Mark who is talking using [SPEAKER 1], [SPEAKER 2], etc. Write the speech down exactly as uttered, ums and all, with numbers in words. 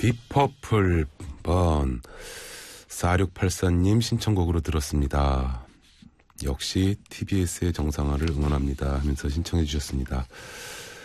[SPEAKER 1] 딥퍼플 번 사육팔사님 신청곡으로 들었습니다. 역시 티비에스의 정상화를 응원합니다 하면서 신청해 주셨습니다.